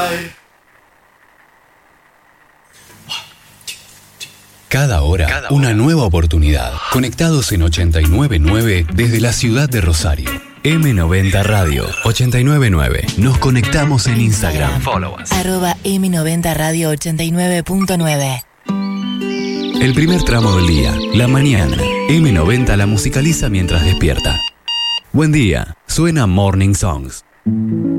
Cada hora, una nueva oportunidad. Conectados en 89.9 desde la ciudad de Rosario. M90 Radio 89.9. Nos conectamos en Instagram. Follow us. @M90 Radio 89.9. El primer tramo del día, la mañana. M90 la musicaliza mientras despierta. Buen día, suena Morning Songs.